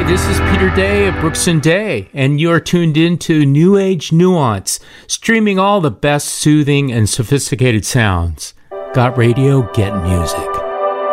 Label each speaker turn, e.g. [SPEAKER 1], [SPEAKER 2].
[SPEAKER 1] this is Peter Day of Brooks and Day, and you're tuned in to New Age Nuance, streaming all the best soothing and sophisticated sounds. Got radio, get music.